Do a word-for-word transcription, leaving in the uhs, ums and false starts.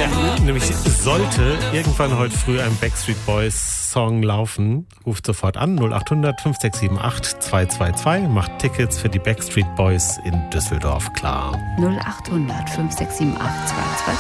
Nämlich sollte irgendwann heute früh ein Backstreet Boys Song laufen, ruft sofort an null acht hundert fünf sechs sieben acht zwei zwei zwei, macht Tickets für die Backstreet Boys in Düsseldorf klar. null acht hundert fünf sechs sieben acht zwei zwei zwei.